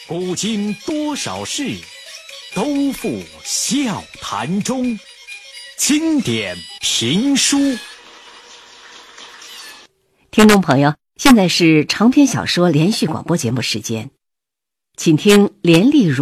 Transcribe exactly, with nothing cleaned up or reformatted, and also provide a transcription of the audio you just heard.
古今多少事，都付笑谈中。经典评书。 听众朋友，现在是长篇小说连续广播节目时间，请听连丽如